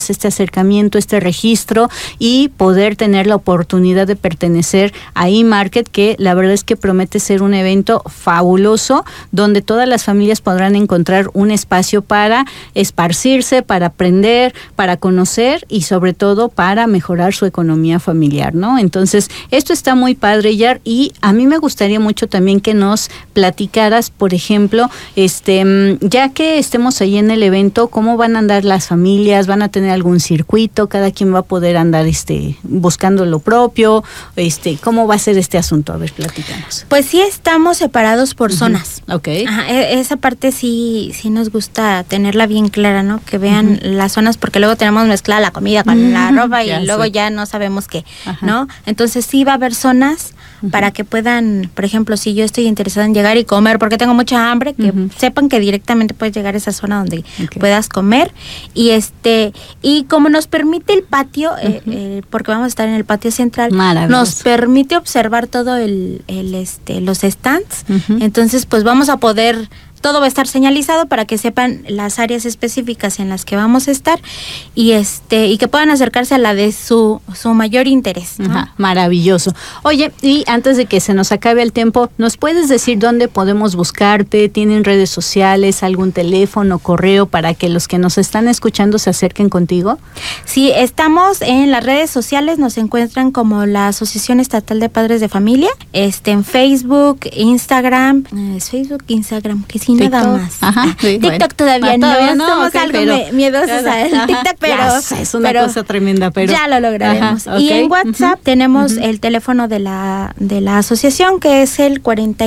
este acercamiento, este registro y poder tener la oportunidad de pertenecer a eMarket, que la verdad es que promete ser un evento fabuloso donde todas las familias podrán encontrar un espacio para esparcirse, para aprender, para conocer y sobre todo para mejorar su economía familiar, ¿no? Entonces, esto está muy padre, Yar, y a mí me gustaría mucho también que nos platicaras, por ejemplo, ya que estemos ahí en el evento, ¿cómo van a andar las familias? ¿Van a tener algún circuito? ¿Cada quien va a poder andar buscando lo propio? ¿Cómo va a ser este asunto? A ver, platícanos. Pues sí, estamos separados por zonas. Okay. Ajá, esa parte sí nos gusta tenerla bien clara, ¿no? Que vean las zonas, porque luego tenemos mezclada la comida con la ropa y luego ya no sabemos qué, ¿no? Entonces sí va a haber zonas para que puedan, por ejemplo, si yo estoy interesada en llegar y comer porque tengo mucha hambre, que sepan que directamente puedes llegar a esa zona donde puedas comer. Y como nos permite el patio, porque vamos a estar en el patio central, nos permite observar todo los stands. Entonces pues vamos a poder, todo va a estar señalizado para que sepan las áreas específicas en las que vamos a estar y que puedan acercarse a la de su mayor interés, ¿no? Ajá, maravilloso. Oye, y antes de que se nos acabe el tiempo, ¿nos puedes decir dónde podemos buscarte? ¿Tienen redes sociales, algún teléfono, correo para que los que nos están escuchando se acerquen contigo? Sí, estamos en las redes sociales, nos encuentran como la Asociación Estatal de Padres de Familia, en Facebook, Instagram, que sí, TikTok. Nada más. Ajá, sí, TikTok todavía no, somos algo miedosos a el TikTok, pero es una cosa tremenda, pero ya lo lograremos. Y en WhatsApp tenemos el teléfono de la asociación, que es el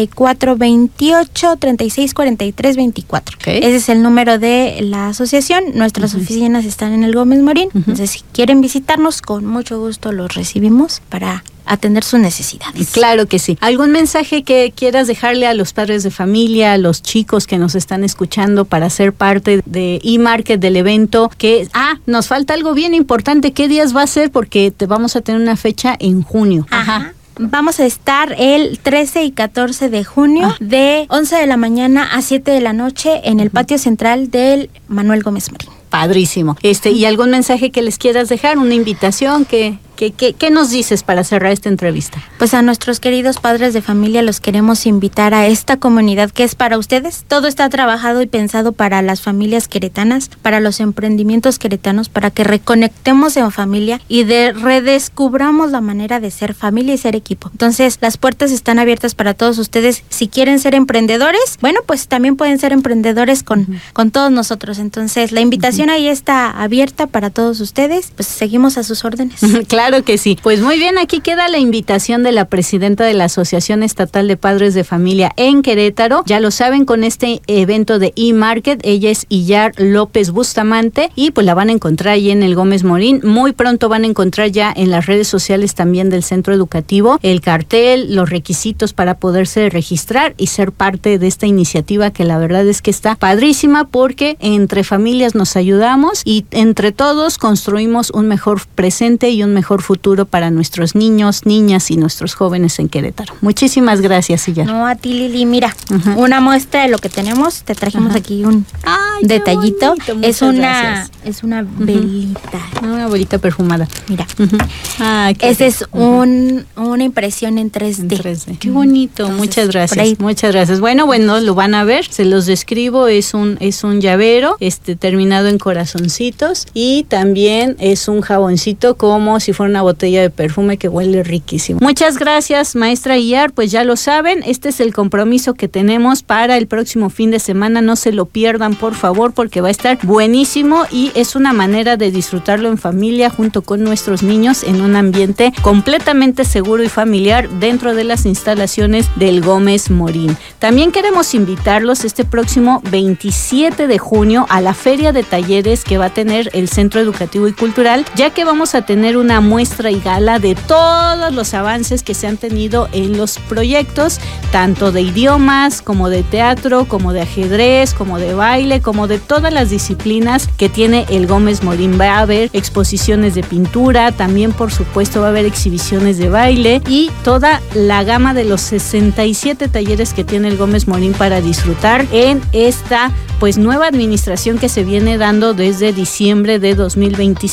4428-364324. Ese es el número de la asociación. Nuestras oficinas están en el Gómez Morín. Entonces, si quieren visitarnos, con mucho gusto los recibimos para atender sus necesidades. Claro que sí. ¿Algún mensaje que quieras dejarle a los padres de familia, a los chicos que nos están escuchando para ser parte de eMarket, del evento? Nos falta algo bien importante. ¿Qué días va a ser? Porque vamos a tener una fecha en junio. Ajá. Vamos a estar el 13 y 14 de junio de 11 de la mañana a 7 de la noche en el patio central del Manuel Gómez Morín. Padrísimo. ¿Y algún mensaje que les quieras dejar? ¿Una invitación? ¿Qué nos dices para cerrar esta entrevista? Pues a nuestros queridos padres de familia los queremos invitar a esta comunidad que es para ustedes. Todo está trabajado y pensado para las familias queretanas, para los emprendimientos queretanos, para que reconectemos en familia y redescubramos la manera de ser familia y ser equipo. Entonces, las puertas están abiertas para todos ustedes. Si quieren ser emprendedores, bueno, pues también pueden ser emprendedores con todos nosotros. Entonces, la invitación ahí está abierta para todos ustedes. Pues seguimos a sus órdenes. Claro que sí. Pues muy bien, aquí queda la invitación de la presidenta de la Asociación Estatal de Padres de Familia en Querétaro. Ya lo saben, con este evento de eMarket, ella es Iyar López Bustamante y pues la van a encontrar ahí en el Gómez Morín. Muy pronto van a encontrar ya en las redes sociales también del centro educativo el cartel, los requisitos para poderse registrar y ser parte de esta iniciativa que la verdad es que está padrísima, porque entre familias nos ayudamos y entre todos construimos un mejor presente y un mejor futuro para nuestros niños, niñas y nuestros jóvenes en Querétaro. Muchísimas gracias, Iyar. No, a ti, Lili. Mira, una muestra de lo que tenemos. Te trajimos aquí un detallito. Es una velita. Una velita perfumada. Mira. Esa es una impresión en 3D. Qué bonito. Entonces, muchas gracias. Muchas gracias. Bueno, lo van a ver. Se los describo. Es un llavero terminado en corazoncitos y también es un jaboncito como si fuera una botella de perfume que huele riquísimo. Muchas gracias, maestra Iyar. Pues ya lo saben, este es el compromiso que tenemos para el próximo fin de semana. No se lo pierdan, por favor, porque va a estar buenísimo y es una manera de disfrutarlo en familia junto con nuestros niños en un ambiente completamente seguro y familiar dentro de las instalaciones del Gómez Morín. También queremos invitarlos este próximo 27 de junio a la feria de talleres que va a tener el Centro Educativo y Cultural, ya que vamos a tener una muestra y gala de todos los avances que se han tenido en los proyectos, tanto de idiomas, como de teatro, como de ajedrez, como de baile, como de todas las disciplinas que tiene el Gómez Morín. Va a haber exposiciones de pintura, también por supuesto va a haber exhibiciones de baile y toda la gama de los 67 talleres que tiene el Gómez Morín para disfrutar en esta pues nueva administración que se viene dando desde diciembre de 2025.